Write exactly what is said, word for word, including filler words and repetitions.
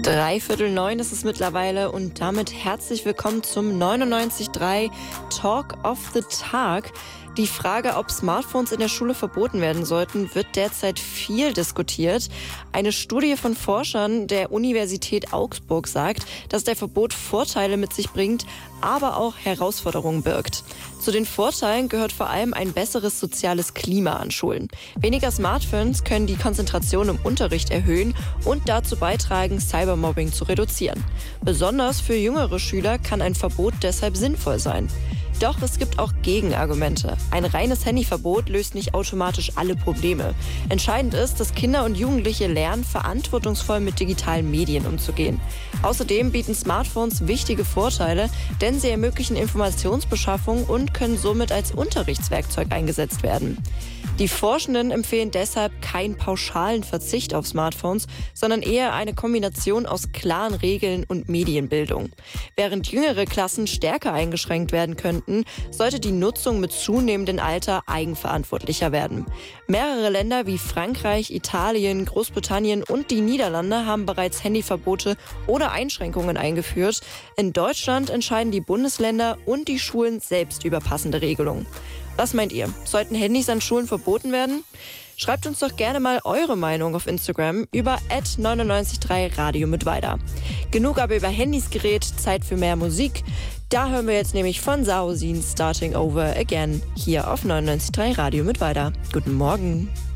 Dreiviertel neun ist es mittlerweile und damit herzlich willkommen zum neunundneunzig Komma drei Talk of the Tag. Die Frage, ob Smartphones in der Schule verboten werden sollten, wird derzeit viel diskutiert. Eine Studie von Forschern der Universität Augsburg sagt, dass der Verbot Vorteile mit sich bringt, aber auch Herausforderungen birgt. Zu den Vorteilen gehört vor allem ein besseres soziales Klima an Schulen. Weniger Smartphones können die Konzentration im Unterricht erhöhen und dazu beitragen, Cybermobbing zu reduzieren. Besonders für jüngere Schüler kann ein Verbot deshalb sinnvoll sein. Doch es gibt auch Gegenargumente. Ein reines Handyverbot löst nicht automatisch alle Probleme. Entscheidend ist, dass Kinder und Jugendliche lernen, verantwortungsvoll mit digitalen Medien umzugehen. Außerdem bieten Smartphones wichtige Vorteile, denn sie ermöglichen Informationsbeschaffung und können somit als Unterrichtswerkzeug eingesetzt werden. Die Forschenden empfehlen deshalb keinen pauschalen Verzicht auf Smartphones, sondern eher eine Kombination aus klaren Regeln und Medienbildung. Während jüngere Klassen stärker eingeschränkt werden könnten, sollte die Nutzung mit zunehmendem Alter eigenverantwortlicher werden. Mehrere Länder wie Frankreich, Italien, Großbritannien und die Niederlande haben bereits Handyverbote oder Einschränkungen eingeführt. In Deutschland entscheiden die Bundesländer und die Schulen selbst über passende Regelungen. Was meint ihr? Sollten Handys an Schulen verboten werden? Schreibt uns doch gerne mal eure Meinung auf Instagram über at neunundneunzig Komma drei Radio mit weiter. Genug aber über Handys geredet, Zeit für mehr Musik. Da hören wir jetzt nämlich von Saosin Starting Over Again hier auf neunundneunzig Komma drei Radio mit weiter. Guten Morgen.